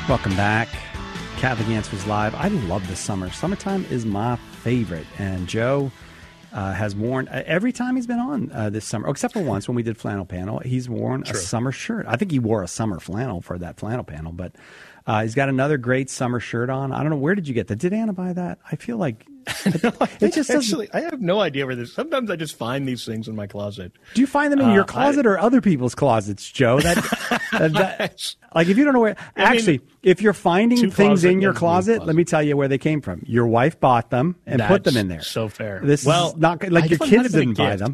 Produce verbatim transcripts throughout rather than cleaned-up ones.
Welcome back. Catholic Answers Live. I love the summer. Summertime is my favorite. And Joe uh, has worn, uh, every time he's been on uh, this summer, except for once when we did flannel panel, he's worn True. a summer shirt. I think he wore a summer flannel for that flannel panel, but uh, he's got another great summer shirt on. I don't know, where did you get that? Did Anna buy that? I feel like it, no, I it just actually, doesn't... I have no idea where this. Sometimes I just find these things in my closet. Do you find them in uh, your closet I, or other people's closets, Joe? That, that, that like if you don't know where. I actually, mean, if you're finding things in your closet, closet, let me tell you where they came from. Your wife bought them and That's put them in there. So fair. This well, is not like I your kids didn't buy them.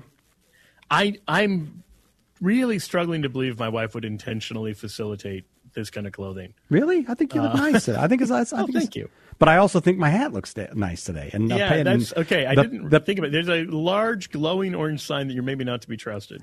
I I'm really struggling to believe my wife would intentionally facilitate this kind of clothing. Really? I think you look uh, nice today. I think it's. I think oh, it's, thank you. But I also think my hat looks nice today. And yeah, and that's okay. I the, didn't the, think of it. There's a large glowing orange sign that you're maybe not to be trusted.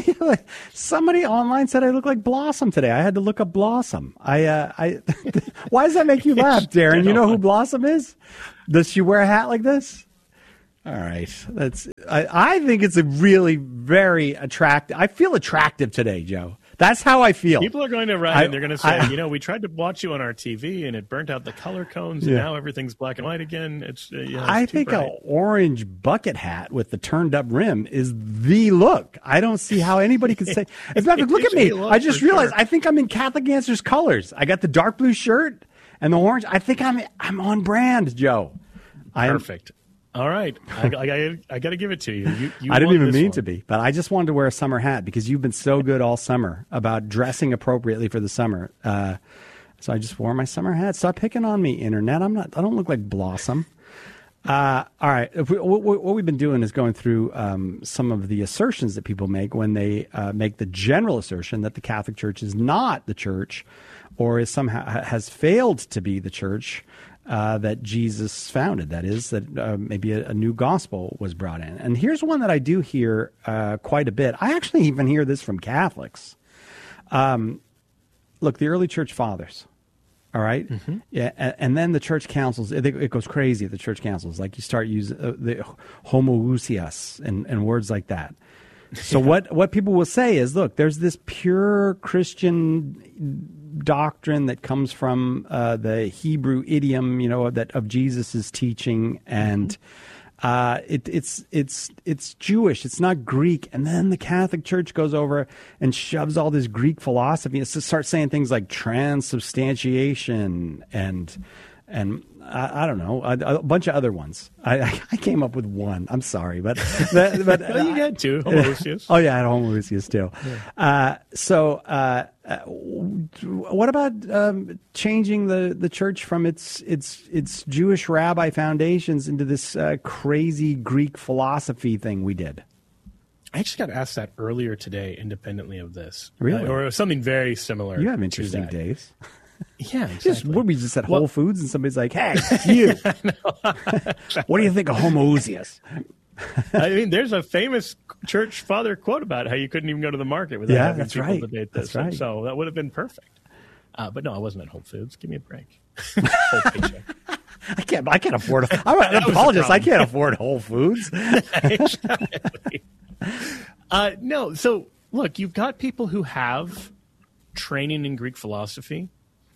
Somebody online said I look like Blossom today. I had to look up Blossom. I, uh, I. Why does that make you laugh, Darren? You know who Blossom is? Does she wear a hat like this? All right, that's. I, I think it's a really very attractive. I feel attractive today, Joe. That's how I feel. People are going to write and they're going to say, I, you know, we tried to watch you on our T V and it burnt out the color cones and yeah. now everything's black and white again. It's, uh, yeah, it's I think an orange bucket hat with the turned up rim is the look. I don't see how anybody could say. In fact, look at me. I just realized sure. I think I'm in Catholic Answers colors. I got the dark blue shirt and the orange. I think I'm I'm on brand, Joe. Perfect. All right, I, I, I got to give it to you. you, you I didn't even mean one. to be, but I just wanted to wear a summer hat because you've been so good all summer about dressing appropriately for the summer. Uh, so I just wore my summer hat. Stop picking on me, Internet. I'm not. I don't look like Blossom. Uh, all right. If we, what, what we've been doing is going through um, some of the assertions that people make when they uh, make the general assertion that the Catholic Church is not the church, or is somehow has failed to be the church. Uh, that Jesus founded. That is, that uh, maybe a, a new gospel was brought in. And here's one that I do hear uh, quite a bit. I actually even hear this from Catholics. Um, look, the early church fathers, all right? Mm-hmm. Yeah, and, and then the church councils, it, it goes crazy at the church councils. Like you start using uh, the homoousios and, and words like that. So what, what people will say is, look, there's this pure Christian doctrine that comes from uh, the Hebrew idiom, you know, that of Jesus's teaching, and uh, it, it's it's it's Jewish. It's not Greek. And then the Catholic Church goes over and shoves all this Greek philosophy. It starts saying things like transubstantiation and and I, I don't know a, a bunch of other ones. I, I came up with one. I'm sorry, but but, but well, you had two homoousios. Oh yeah, I had homoousios too. Yeah. Uh, so. Uh, Uh, what about um, changing the, the church from its its its Jewish rabbi foundations into this uh, crazy Greek philosophy thing we did? I actually got asked that earlier today, independently of this, really, uh, or something very similar. You have interesting days. Yeah, exactly. Just, what we just at Whole well, Foods and somebody's like, "Hey, you, what do you think of homoousios?" I mean, there's a famous church father quote about how you couldn't even go to the market without yeah, having that's people right. debate this. That's right. So that would have been perfect. Uh, but no, I wasn't at Whole Foods. Give me a break. Whole paycheck. I can't. I can't afford. I'm an apologist. I can't afford Whole Foods. Exactly. Uh, no. So look, you've got people who have training in Greek philosophy,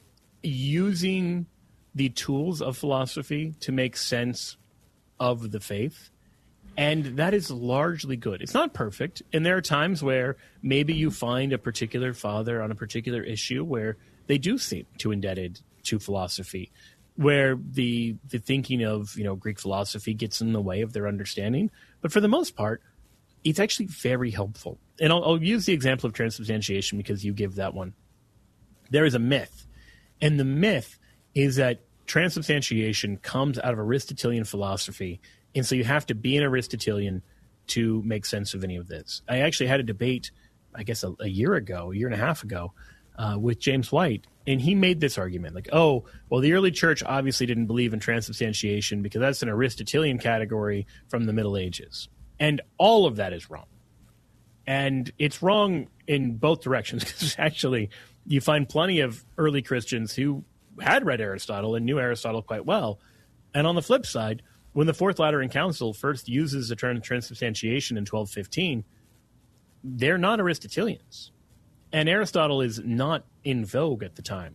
using the tools of philosophy to make sense of the faith. And that is largely good. It's not perfect. And there are times where maybe you find a particular father on a particular issue where they do seem too indebted to philosophy, where the the thinking of, you know, Greek philosophy gets in the way of their understanding. But for the most part, it's actually very helpful. And I'll, I'll use the example of transubstantiation because you give that one. There is a myth. And the myth is that transubstantiation comes out of Aristotelian philosophy. And so you have to be an Aristotelian to make sense of any of this. I actually had a debate, I guess, a, a year ago, a year and a half ago, uh, with James White, and he made this argument, like, oh, well, the early church obviously didn't believe in transubstantiation because that's an Aristotelian category from the Middle Ages. And all of that is wrong. And it's wrong in both directions, because actually you find plenty of early Christians who had read Aristotle and knew Aristotle quite well. And on the flip side, when the Fourth Lateran Council first uses the term transubstantiation in twelve fifteen, they're not Aristotelians. And Aristotle is not in vogue at the time.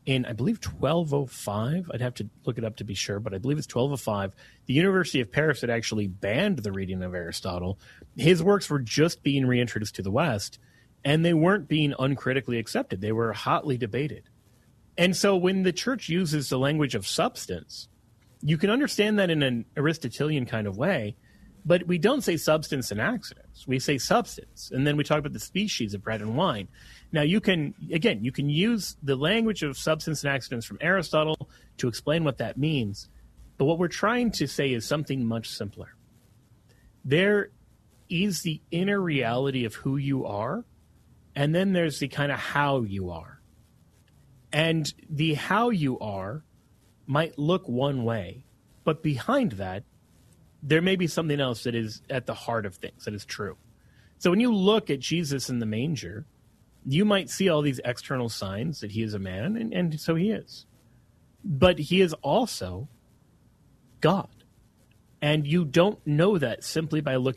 in, I believe, twelve oh five. I'd have to look it up to be sure, but I believe it's twelve oh five. The University of Paris had actually banned the reading of Aristotle. His works were just being reintroduced to the West, and they weren't being uncritically accepted. They were hotly debated. And so when the church uses the language of substance, you can understand that in an Aristotelian kind of way, but we don't say substance and accidents. We say substance. And then we talk about the species of bread and wine. Now, you can, again, you can use the language of substance and accidents from Aristotle to explain what that means. But what we're trying to say is something much simpler. There is the inner reality of who you are, and then there's the kind of how you are. And the how you are might look one way, but behind that, there may be something else that is at the heart of things, that is true. So when you look at Jesus in the manger, you might see all these external signs that he is a man, and, and so he is. But he is also God. And you don't know that simply by looking